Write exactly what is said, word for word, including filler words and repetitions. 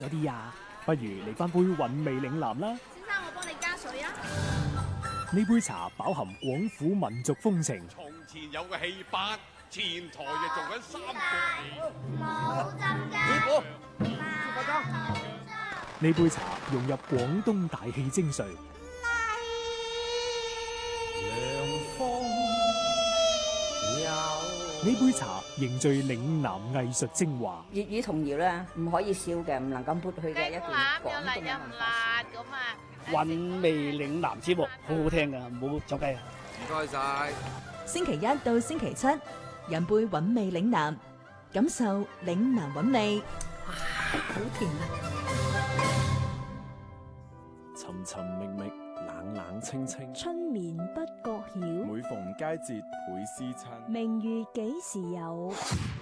嗰啲呀，不如嚟翻杯韻味嶺南啦。 先生，我幫你加水啊！ 呢杯茶飽含廣府民族風情。 從前有個戲班，前台就做緊三個冇浸師傅， 呢杯茶融入廣東大氣精髓。呢杯茶凝聚嶺南藝術精華。 粵語童謠咧，唔可以少嘅，唔能夠抹去嘅一段廣東嘅文化。 咁啊！ 韻味嶺南節目好好聽噶，唔好走雞啊！ 唔該晒。 星期一到星期七，飲杯韻味嶺南，感受嶺南韻味。哇，好甜啊！ 尋尋覓覓，冷冷清清， 春眠不覺曉。 每逢佳節倍思親。 明月幾時有？